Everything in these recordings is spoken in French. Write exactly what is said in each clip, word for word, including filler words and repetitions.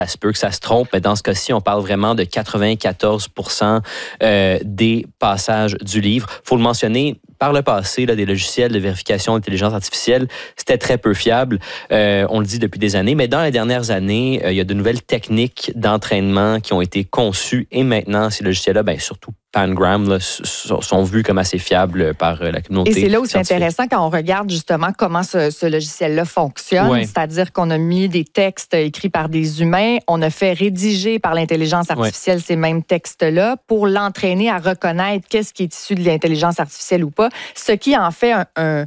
Ça se peut que ça se trompe, mais dans ce cas-ci, on parle vraiment de quatre-vingt-quatorze pour cent euh, des passages du livre. Il faut le mentionner, par le passé, là, des logiciels de vérification d'intelligence artificielle, c'était très peu fiable. Euh, on le dit depuis des années, mais dans les dernières années, euh, il y a de nouvelles techniques d'entraînement qui ont été conçues et maintenant, ces logiciels-là, ben, surtout Pangram, là, sont vus comme assez fiables par la communauté. Et c'est là où c'est intéressant quand on regarde justement comment ce, ce logiciel-là fonctionne. Ouais. C'est-à-dire qu'on a mis des textes écrits par des humains, on a fait rédiger par l'intelligence artificielle ouais. ces mêmes textes-là pour l'entraîner à reconnaître qu'est-ce qui est issu de l'intelligence artificielle ou pas, ce qui en fait un, un,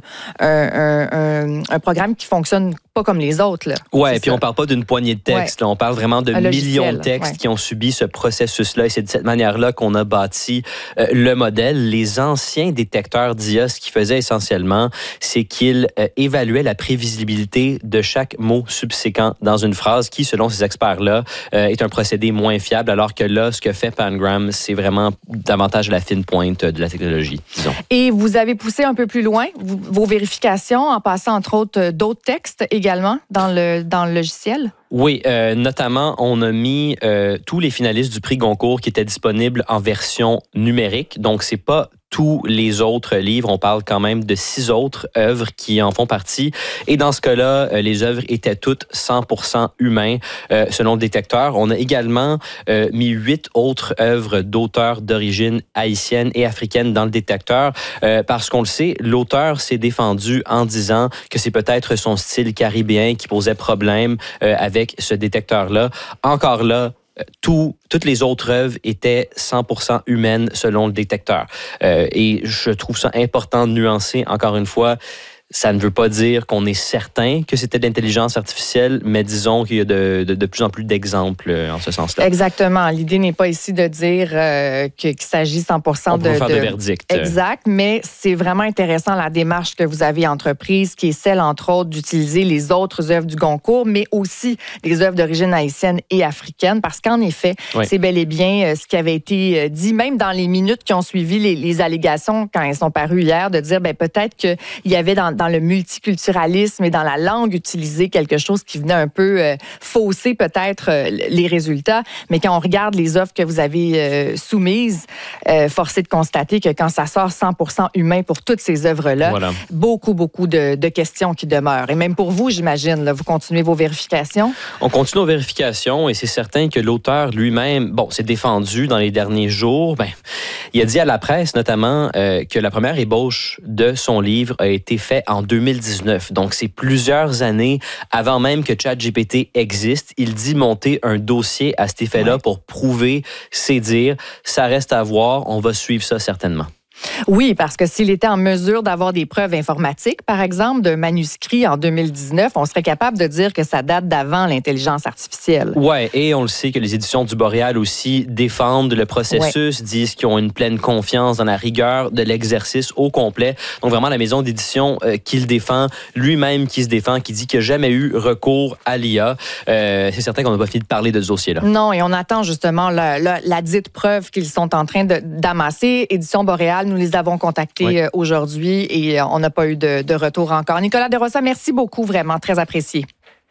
un, un, un programme qui fonctionne pas comme les autres. Oui, puis on parle pas d'une poignée de textes. Ouais. Là, on parle vraiment de un millions de textes ouais. qui ont subi ce processus-là. Et c'est de cette manière-là qu'on a bâti euh, le modèle. Les anciens détecteurs d'I A, ce qu'ils faisaient essentiellement, c'est qu'ils euh, évaluaient la prévisibilité de chaque mot subséquent dans une phrase qui, selon ces experts-là, euh, est un procédé moins fiable, alors que là, ce que fait Pangram, c'est vraiment davantage la fine pointe de la technologie, disons. Et vous avez poussé un peu plus loin vos vérifications en passant, entre autres, d'autres textes également dans le, dans le logiciel? Oui, euh, notamment, on a mis euh, tous les finalistes du prix Goncourt qui étaient disponibles en version numérique. Donc, c'est pas tous les autres livres. On parle quand même de six autres œuvres qui en font partie. Et dans ce cas-là, euh, les œuvres étaient toutes cent pour cent humains, euh, selon le détecteur. On a également euh, mis huit autres œuvres d'auteurs d'origine haïtienne et africaine dans le détecteur. Euh, parce qu'on le sait, l'auteur s'est défendu en disant que c'est peut-être son style caribéen qui posait problème euh, avec ce détecteur-là. Encore là, Tout, toutes les autres œuvres étaient cent pour cent humaines selon le détecteur. Euh, et je trouve ça important de nuancer, encore une fois. Ça ne veut pas dire qu'on est certain que c'était de l'intelligence artificielle, mais disons qu'il y a de, de, de plus en plus d'exemples en ce sens-là. Exactement. L'idée n'est pas ici de dire euh, qu'il s'agit cent pour cent On de... On faire de, de verdict. Exact, mais c'est vraiment intéressant la démarche que vous avez entreprise, qui est celle, entre autres, d'utiliser les autres œuvres du Goncourt, mais aussi les œuvres d'origine haïtienne et africaine, parce qu'en effet, oui. c'est bel et bien ce qui avait été dit, même dans les minutes qui ont suivi les, les allégations, quand elles sont parues hier, de dire, ben peut-être qu'il y avait dans dans le multiculturalisme et dans la langue utilisée quelque chose qui venait un peu euh, fausser peut-être euh, les résultats. Mais quand on regarde les offres que vous avez euh, soumises, euh, force est de constater que quand ça sort cent pour cent humain pour toutes ces œuvres-là, voilà. beaucoup, beaucoup de, de questions qui demeurent. Et même pour vous, j'imagine, là, vous continuez vos vérifications? On continue nos vérifications et c'est certain que l'auteur lui-même, bon, s'est défendu dans les derniers jours. Ben, il a dit à la presse, notamment, euh, que la première ébauche de son livre a été faite en deux mille dix-neuf. Donc, c'est plusieurs années avant même que ChatGPT existe. Il dit monter un dossier à cet effet-là ouais. pour prouver ses dires. Ça reste à voir. On va suivre ça certainement. Oui, parce que s'il était en mesure d'avoir des preuves informatiques, par exemple, d'un manuscrit en deux mille dix-neuf, on serait capable de dire que ça date d'avant l'intelligence artificielle. Oui, et on le sait que les éditions du Boréal aussi défendent le processus, ouais. disent qu'ils ont une pleine confiance dans la rigueur de l'exercice au complet. Donc vraiment, la maison d'édition euh, qui le défend, lui-même qui se défend, qui dit qu'il n'y a jamais eu recours à l'I A. Euh, c'est certain qu'on n'a pas fini de parler de ce dossier-là. Non, et on attend justement la, la, la dite preuve qu'ils sont en train de, d'amasser. Édition Boréal, nous les avons contactés oui. aujourd'hui et on n'a pas eu de, de retour encore. Nicolas Desrossa, merci beaucoup, vraiment, très apprécié.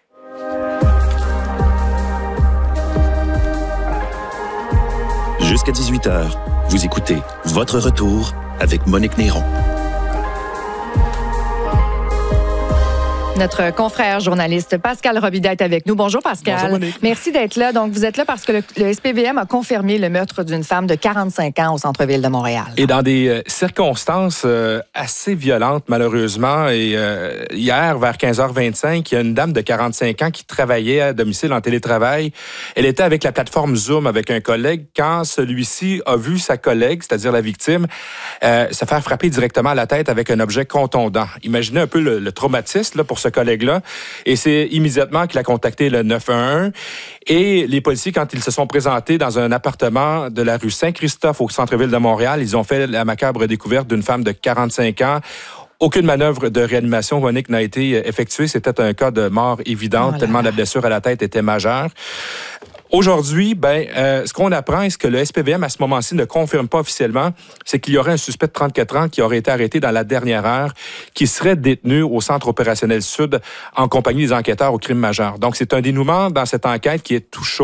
Jusqu'à dix-huit heures, vous écoutez Votre Retour avec Monique Néron. Notre confrère journaliste Pascal Robida est avec nous. Bonjour Pascal. Bonjour Monique. Merci d'être là. Donc vous êtes là parce que le, le S P V M a confirmé le meurtre d'une femme de quarante-cinq ans au centre-ville de Montréal. Et dans des euh, circonstances euh, assez violentes malheureusement. Et euh, hier vers quinze heures vingt-cinq, il y a une dame de quarante-cinq ans qui travaillait à domicile en télétravail. Elle était avec la plateforme Zoom avec un collègue quand celui-ci a vu sa collègue, c'est-à-dire la victime, euh, se faire frapper directement à la tête avec un objet contondant. Imaginez un peu le, le traumatisme là, pour ce collègue-là. Et c'est immédiatement qu'il a contacté le neuf un un. Et les policiers, quand ils se sont présentés dans un appartement de la rue Saint-Christophe au centre-ville de Montréal, ils ont fait la macabre découverte d'une femme de quarante-cinq ans. Aucune manœuvre de réanimation, Monique, n'a été effectuée. C'était un cas de mort évidente, voilà. tellement la blessure à la tête était majeure. Aujourd'hui, ben, euh, ce qu'on apprend et ce que le S P V M à ce moment-ci ne confirme pas officiellement, c'est qu'il y aurait un suspect de trente-quatre ans qui aurait été arrêté dans la dernière heure, qui serait détenu au Centre opérationnel Sud en compagnie des enquêteurs au crime majeur. Donc, c'est un dénouement dans cette enquête qui est tout chaud.